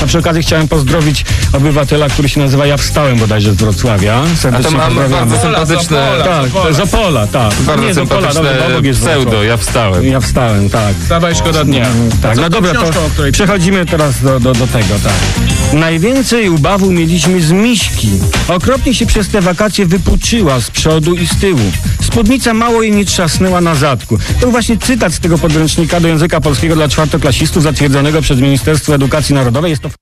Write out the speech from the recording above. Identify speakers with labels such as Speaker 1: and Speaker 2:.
Speaker 1: A przy okazji chciałem pozdrowić obywatela, który się nazywa Ja Wstałem bodajże z Wrocławia. Serdecznie
Speaker 2: A to mam
Speaker 1: pozdrawiamy.
Speaker 2: bardzo sympatyczne...
Speaker 1: Tak, z Opola, tak.
Speaker 2: Bardzo
Speaker 1: Nie z Opola,
Speaker 2: sympatyczne
Speaker 1: obok jest
Speaker 2: pseudo,
Speaker 1: Wrocław.
Speaker 2: Ja Wstałem.
Speaker 1: Ja Wstałem, tak.
Speaker 3: Wstawaj, szkoda dnia.
Speaker 1: Tak, no dobra, to przechodzimy teraz do tego, tak. Najwięcej ubawu mieliśmy z miśki. Okropnie się przez te wakacje wypuczyła z przodu i z tyłu. Spódnica mało jej nie trzasnęła na zadku. To był właśnie cytat z tego podręcznika do języka polskiego dla czwartoklasistów zatwierdzonego przez Ministerstwo Edukacji Narodowej. Jest to